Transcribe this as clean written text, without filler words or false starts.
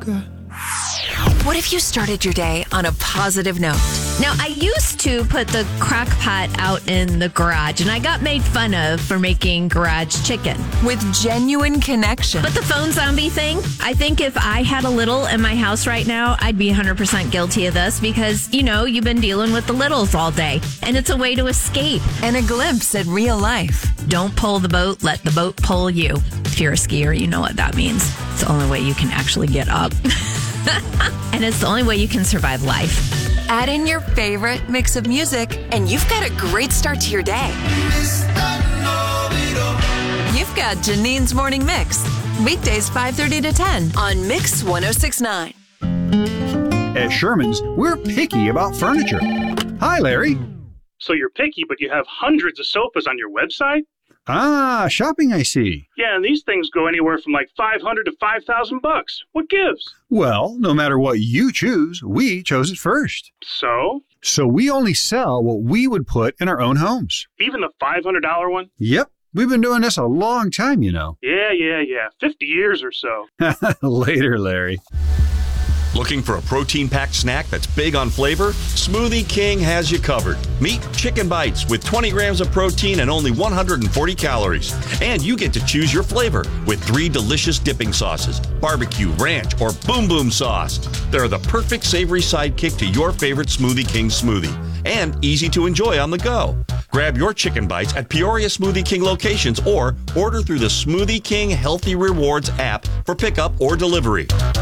America. What if you started your day on a positive note? Now, I used to put the crock pot out in the garage, and I got made fun of for making garage chicken. With genuine connection. But the phone zombie thing, I think if I had a little in my house right now, I'd be 100% guilty of this because, you know, you've been dealing with the littles all day, and it's a way to escape. And a glimpse at real life. Don't pull the boat, let the boat pull you. If you're a skier, you know what that means. It's the only way you can actually get up. And it's the only way you can survive life. Add in your favorite mix of music, and you've got a great start to your day. You've got Janine's Morning Mix. Weekdays 5:30 to 10 on Mix 106.9. At Sherman's, we're picky about furniture. Hi, Larry. So you're picky, but you have hundreds of sofas on your website? Ah, shopping, I see. Yeah, and these things go anywhere from like $500 to $5,000. What gives? Well, no matter what you choose, we chose it first. So? So we only sell what we would put in our own homes. Even the $500 one? Yep. We've been doing this a long time, you know. Yeah. 50 years or so. Later, Larry. Looking for a protein-packed snack that's big on flavor? Smoothie King has you covered. Meet Chicken Bites with 20 grams of protein and only 140 calories. And you get to choose your flavor with 3 delicious dipping sauces, barbecue, ranch, or Boom Boom sauce. They're the perfect savory sidekick to your favorite Smoothie King smoothie. And easy to enjoy on the go. Grab your Chicken Bites at Peoria Smoothie King locations or order through the Smoothie King Healthy Rewards app for pickup or delivery.